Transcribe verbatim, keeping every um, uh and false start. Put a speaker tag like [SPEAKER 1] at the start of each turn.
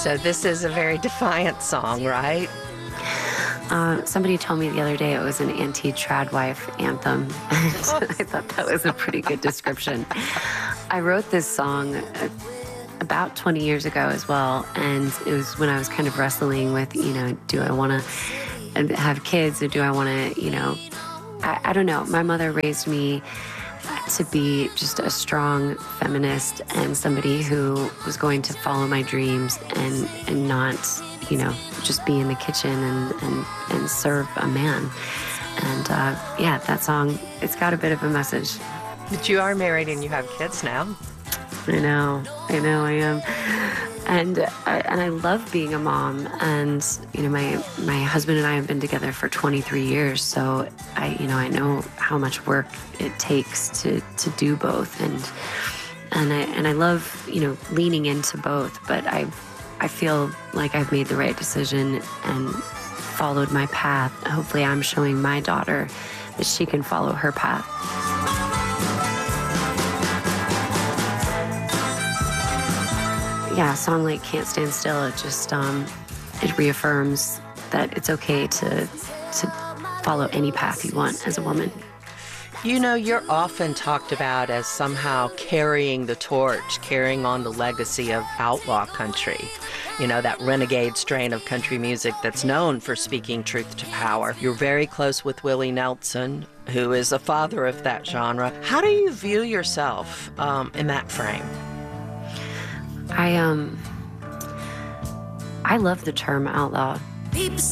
[SPEAKER 1] So this is a very defiant song, right?
[SPEAKER 2] Uh, somebody told me the other day it was an anti-trad wife anthem. And I thought that was a pretty good description. I wrote this song uh, about twenty years ago as well, and it was when I was kind of wrestling with, you know, do I want to have kids or do I want to, you know, I, I don't know. My mother raised me to be just a strong feminist and somebody who was going to follow my dreams and, and not, you know, just be in the kitchen and, and, and serve a man. And uh, yeah, that song, it's got a bit of a message.
[SPEAKER 1] But you are married and you have kids now.
[SPEAKER 2] I know, I know I am. And I, and I love being a mom. And, you know, my, my husband and I have been together for twenty-three years. So I, you know, I know how much work it takes to, to do both. And, and I, and I love, you know, leaning into both, but I, I feel like I've made the right decision and followed my path. Hopefully I'm showing my daughter that she can follow her path. Yeah, a song like Can't Stand Still, it just, um, it reaffirms that it's okay to, to follow any path you want as a woman.
[SPEAKER 1] You know, you're often talked about as somehow carrying the torch, carrying on the legacy of outlaw country. You know, that renegade strain of country music that's known for speaking truth to power. You're very close with Willie Nelson, who is a father of that genre. How do you view yourself um, in that frame?
[SPEAKER 2] I, um, I love the term outlaw.
[SPEAKER 3] People